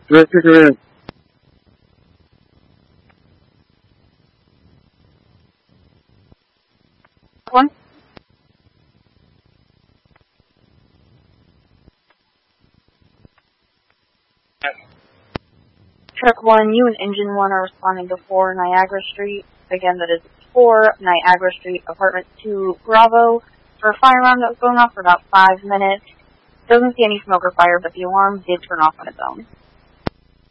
Director Command. One. Truck 1, you and Engine 1 are responding to 4 Niagara Street. Again, that is 4 Niagara Street, Apartment 2, Bravo, for a fire alarm that was going off for about 5 minutes. Doesn't see any smoke or fire, but the alarm did turn off on its own.